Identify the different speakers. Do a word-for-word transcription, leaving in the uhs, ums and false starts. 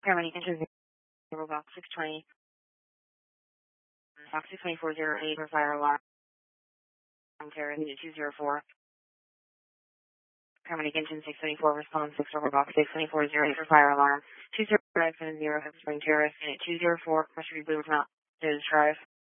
Speaker 1: Paramedic engine zero box six twenty. Box six two four zero eight for fire alarm. Terra two zero four. Paramedic engine six twenty-four response six over box six two four zero eight for fire alarm. two zero five seven zero Spring Terrace unit two zero four. Must be blue not. News drive.